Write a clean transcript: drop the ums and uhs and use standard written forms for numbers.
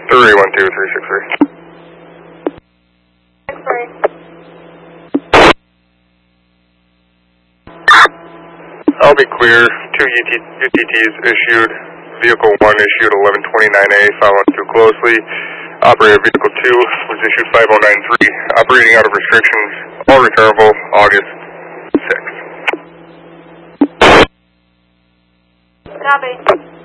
312363. I'll be clear. 2 UTTs issued. Vehicle 1 issued 1129A, following too closely. Operator Vehicle 2 was issued 5093. Operating out of restrictions. All returnable August 6th. Copy.